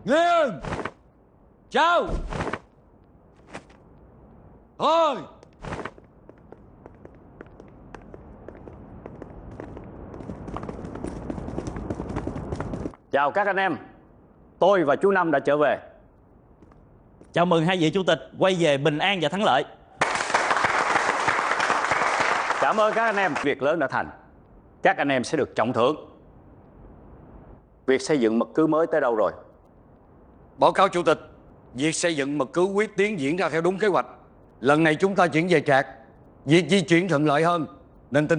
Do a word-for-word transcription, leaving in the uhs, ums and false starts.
Nghiêng. Chào. Thôi. Chào các anh em. Tôi và chú Năm đã trở về. Chào mừng hai vị chủ tịch quay về bình an và thắng lợi. Cảm ơn các anh em. Việc lớn đã thành. Các anh em sẽ được trọng thưởng. Việc xây dựng mật cứ mới tới đâu rồi? Báo cáo chủ tịch, việc xây dựng mật cứ quyết tiến diễn ra theo đúng kế hoạch. Lần này chúng ta chuyển về Trạc. Việc di chuyển thuận lợi hơn, nên tin